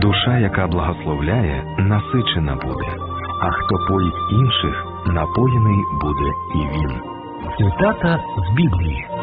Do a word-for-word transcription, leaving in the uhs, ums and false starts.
Душа, яка благословляє, насичена буде, а хто поїть інших, напоєний буде і він. Цитата з Біблії.